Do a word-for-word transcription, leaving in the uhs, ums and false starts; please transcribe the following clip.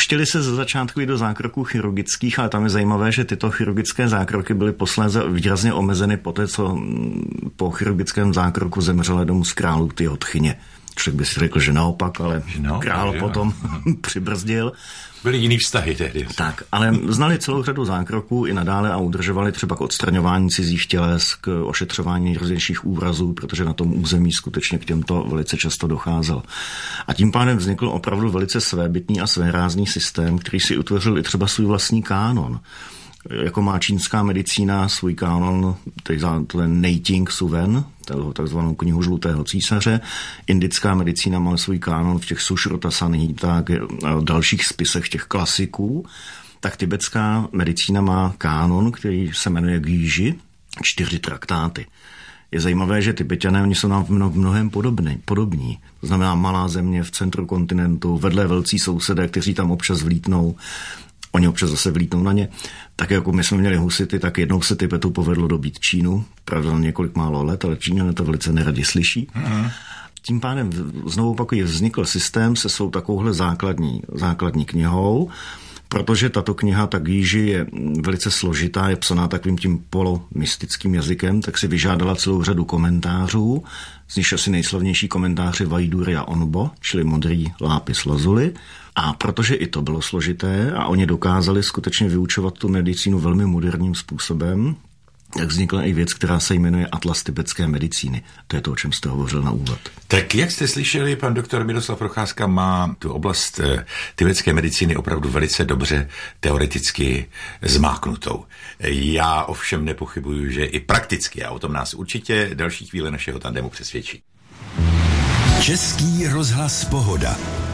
pouštěli se ze začátku i do zákroků chirurgických, ale tam je zajímavé, že tyto chirurgické zákroky byly posléze výrazně omezeny po té, co po chirurgickém zákroku zemřela domů z králů ty odchyně. Člověk by si řekl, že naopak, ale no, král tak, potom přibrzdil. Byly jiný vztahy tehdy. Tak, ale znali celou řadu zákroků i nadále a udržovali třeba k odstraňování cizích těles, k ošetřování nejrůznějších úrazů, protože na tom území skutečně k těmto velice často docházel. A tím pádem vznikl opravdu velice svébytný a svérázný systém, který si utvořil i třeba svůj vlastní kánon. Jako má čínská medicína svůj kánon, ten Neijing Suven, takzvanou knihu žlutého císaře. Indická medicína má svůj kánon v těch Sušruta Samhita a dalších spisech těch klasiků. Tak tibetská medicína má kánon, který se jmenuje Gíži, čtyři traktáty. Je zajímavé, že Tibetané, oni jsou nám v mnohem podobný, podobní. To znamená malá země v centru kontinentu, vedle velcí sousedé, kteří tam občas vlítnou. Oni občas zase vlítnou na ně. Tak jako my jsme měli husity, tak jednou se Tibetu povedlo dobít Čínu. Pravda na několik málo let, ale Číňané to velice neradi slyší. Mm-hmm. Tím pádem znovu opakuji, vznikl systém se svou takovouhle základní, základní knihou, protože tato kniha, ta Gíži, je velice složitá, je psaná takovým tím polomystickým jazykem, tak si vyžádala celou řadu komentářů, z nich asi nejslavnější komentáři Vajduria Onbo, čili modrý lápis lazuli. A protože i to bylo složité a oni dokázali skutečně vyučovat tu medicínu velmi moderním způsobem, tak vznikla i věc, která se jmenuje Atlas tibetské medicíny. To je to, o čem jste hovořil na úvod. Tak jak jste slyšeli, pan doktor Miroslav Procházka má tu oblast eh, tibetské medicíny opravdu velice dobře teoreticky zmáknutou. Já ovšem nepochybuju, že i prakticky, a o tom nás určitě další chvíle našeho tandemu přesvědčí. Český rozhlas Pohoda.